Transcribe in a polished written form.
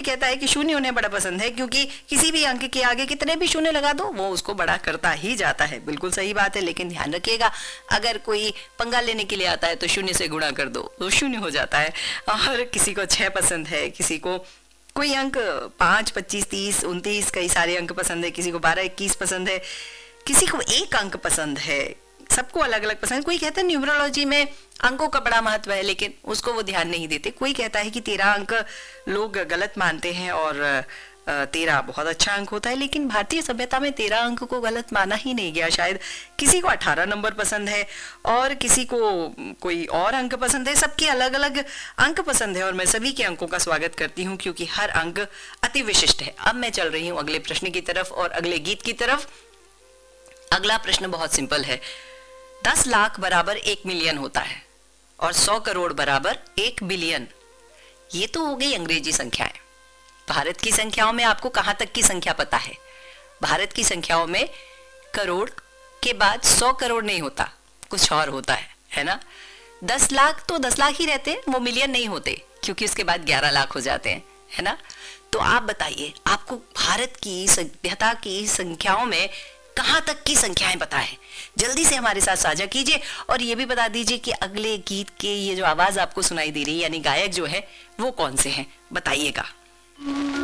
कहता है कि शून्य उन्हें बड़ा पसंद है, क्योंकि किसी भी अंक के आगे कितने भी शून्य लगा दो वो उसको बड़ा करता ही जाता है। बिल्कुल सही बात है, लेकिन ध्यान रखिएगा अगर कोई पंगा लेने के लिए आता है तो शून्य से गुणा कर दो तो शून्य हो जाता है। और किसी को 6 पसंद है, किसी को कोई अंक 5, 25, 30, 29 कई सारे अंक पसंद है, किसी को 12, 21 पसंद है, किसी को 1 अंक पसंद है, सबको अलग अलग पसंद। कोई कहता है न्यूमरोलॉजी में अंकों का बड़ा महत्व है, लेकिन उसको वो ध्यान नहीं देते। कोई कहता है कि 13 अंक लोग गलत मानते हैं और 13 बहुत अच्छा अंक होता है, लेकिन भारतीय सभ्यता में 13 अंक को गलत माना ही नहीं गया शायद। किसी को 18 नंबर पसंद है और किसी को कोई और अंक पसंद है, सबके अलग अलग अंक पसंद है और मैं सभी के अंकों का स्वागत करती हूँ क्योंकि हर अंक अति विशिष्ट है। अब मैं चल रही हूँ अगले प्रश्न की तरफ और अगले गीत की तरफ। अगला प्रश्न बहुत सिंपल है। 10 लाख बराबर 1 मिलियन होता है और 100 करोड़ बराबर 1 बिलियन। ये तो हो गई अंग्रेजी संख्याएं। भारत की संख्याओं में आपको कहां तक की संख्या पता है? भारत की संख्याओं में करोड़ के बाद 100 करोड़ नहीं होता, कुछ और होता है ना। 10 लाख तो 10 लाख ही रहते हैं, वो मिलियन नहीं होते, क्योंकि उसके बाद 11 लाख हो जाते हैं, है ना। तो आप बताइए, आपको भारत की सभ्यता की संख्याओं में कहां तक की संख्याएं पता है? जल्दी से हमारे साथ साझा कीजिए और ये भी बता दीजिए कि अगले गीत के ये जो आवाज आपको सुनाई दे रही है यानी गायक जो है वो कौन से हैं, बताइएगा।